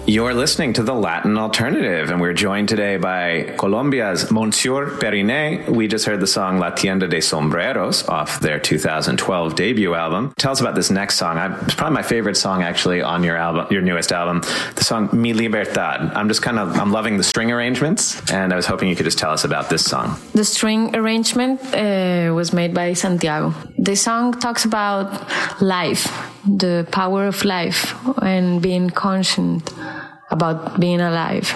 You're listening to the Latin Alternative, and we're joined today by Colombia's Monsieur Periné. We just heard the song La Tienda de Sombreros off their 2012 debut album. Tell us about this next song. It's probably my favorite song actually on your album, your newest album, the song Mi Libertad. I'm loving the string arrangements, and I was hoping you could just tell us about this song. The string arrangement was made by Santiago. The song talks about life, the power of life, and being conscient about being alive.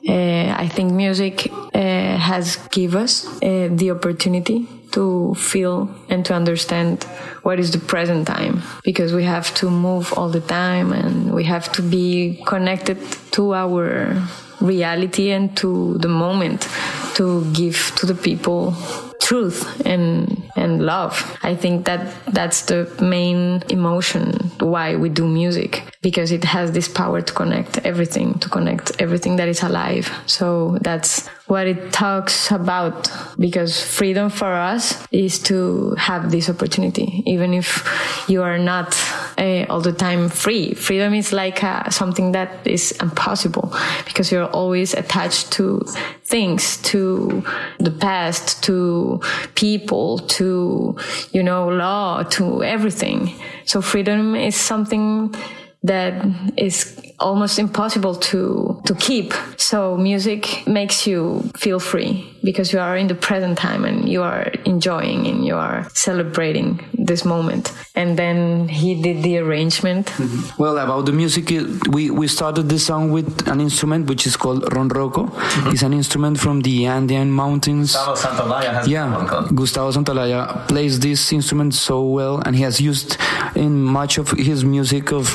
I think music has given us the opportunity to feel and to understand what is the present time, because we have to move all the time and we have to be connected to our reality and to the moment to give to the people truth and love. I think that's the main emotion why we do music, because it has this power to connect everything that is alive. So that's what it talks about, because freedom for us is to have this opportunity, even if you are not all the time free. Freedom is like something that is impossible, because you're always attached to things, to the past, to people, to, law, to everything. So freedom is something that is almost impossible to keep. So music makes you feel free, because you are in the present time and you are enjoying and you are celebrating this moment. And then he did the arrangement. Mm-hmm. Well, about the music, we started this song with an instrument which is called ronroco. Mm-hmm. It's an instrument from the Andean mountains. Gustavo Santaolalla has one called. Gustavo Santaolalla plays this instrument so well, and he has used in much of his music of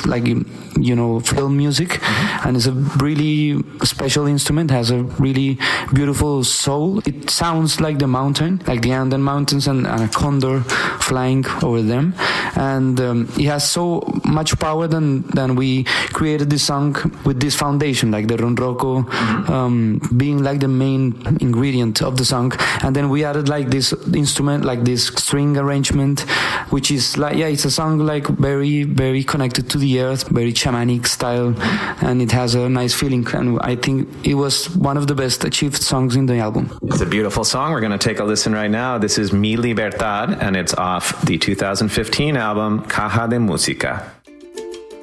film music. Mm-hmm. And it's a really special instrument, has a really beautiful soul. It sounds like the mountain, like the Andean mountains, and a condor flying over them. And it has so much power than we created this song with this foundation, like the ronroco, mm-hmm. Being like the main ingredient of the song. And then we added like this instrument, like this string arrangement, which is like, it's a song like very, very connected to the earth, very shamanic style, and it has a nice feeling. And I think it was one of the best achieved songs in the album. It's a beautiful song. We're going to take a listen right now. This is Mi Libertad, and it's off the 2015 album Caja de Música.